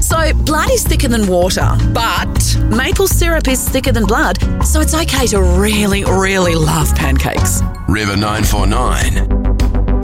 So blood is thicker than water, but maple syrup is thicker than blood, so it's okay to really, really love pancakes. River 949.